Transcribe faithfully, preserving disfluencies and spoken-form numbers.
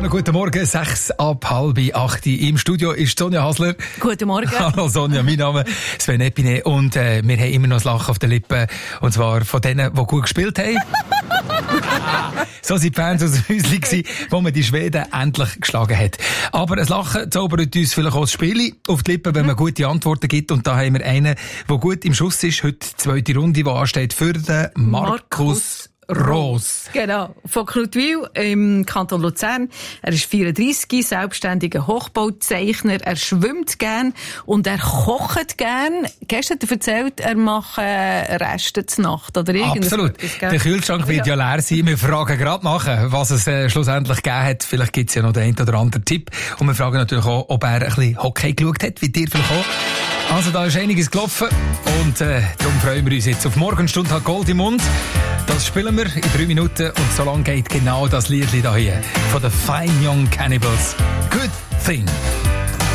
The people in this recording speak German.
zusammen, guten Morgen, sechs ab halb acht. Im Studio ist Sonja Hasler. Guten Morgen. Hallo Sonja, mein Name ist Sven Epine und äh, wir haben immer noch das Lachen auf den Lippen. Und zwar von denen, die gut gespielt haben. So sind die Fans aus dem Häuschen gewesen, wo man die Schweden endlich geschlagen hat. Aber ein Lachen zaubert uns vielleicht auch das Spiel auf die Lippen, wenn man gute Antworten gibt. Und da haben wir einen, der gut im Schuss ist. Heute die zweite Runde, die ansteht für den Markus Roos. Genau, von Knutwil im Kanton Luzern. Er ist vierunddreissig, selbstständiger Hochbauzeichner. Er schwimmt gern und er kocht gern. Gestern hat er erzählt, er macht äh, Reste zur Nacht oder irgendwas. Absolut. Der Kühlschrank wird ja leer sein. Wir fragen gerade nachher, was es äh, schlussendlich gegeben hat. Vielleicht gibt es ja noch den einen oder anderen Tipp. Und wir fragen natürlich auch, ob er ein bisschen Hockey geschaut hat, wie dir vielleicht auch. Also da ist einiges gelaufen und äh, darum freuen wir uns jetzt auf Morgenstunde hat Gold im Mund. Das spielen wir in drei Minuten und so lange geht genau das Liedli da hier von den Fine Young Cannibals. Good Thing.